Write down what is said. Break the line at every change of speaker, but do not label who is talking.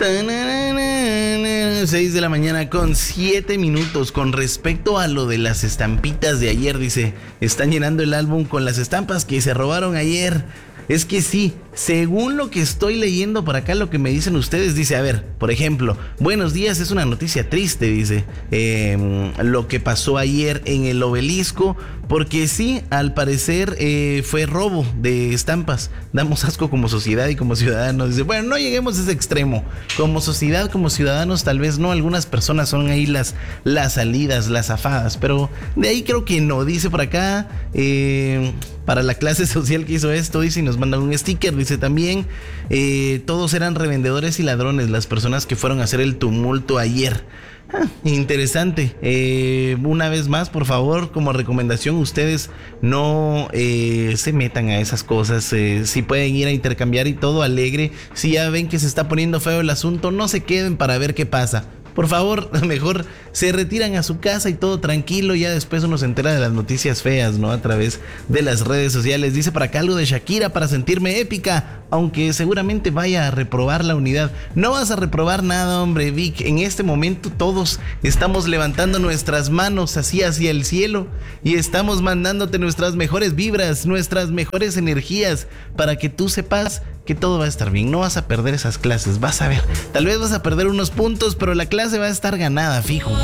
6 de la mañana con 7 minutos. Con respecto a lo de las estampitas de ayer, dice, están llenando el álbum con las estampas que se robaron ayer. Es que sí, según lo que estoy leyendo por acá, lo que me dicen ustedes, dice, a ver, por ejemplo, buenos días, es una noticia triste, dice, lo que pasó ayer en el Obelisco, porque sí, al parecer fue robo de estampas. Damos asco como sociedad y como ciudadanos. Dice, bueno, no lleguemos a ese extremo. Como sociedad, como ciudadanos, tal vez no, algunas personas son ahí las salidas, las zafadas, pero de ahí creo que no. Dice por acá, para la clase social que hizo esto, dice, y nos mandan un sticker, dice también, todos eran revendedores y ladrones, las personas que fueron a hacer el tumulto ayer. Interesante. Una vez más, por favor, como recomendación, ustedes no se metan a esas cosas. Si pueden ir a intercambiar y todo alegre, si ya ven que se está poniendo feo el asunto, no se queden para ver qué pasa. Por favor, mejor se retiran a su casa y todo tranquilo. Ya después uno se entera de las noticias feas, ¿no? A través de las redes sociales. Dice para acá algo de Shakira para sentirme épica, aunque seguramente vaya a reprobar la unidad. No vas a reprobar nada, hombre, Vic. En este momento todos estamos levantando nuestras manos así hacia el cielo y estamos mandándote nuestras mejores vibras, nuestras mejores energías, para que tú sepas que todo va a estar bien. No vas a perder esas clases, vas a ver. Tal vez vas a perder unos puntos, pero la clase va a estar ganada, fijo.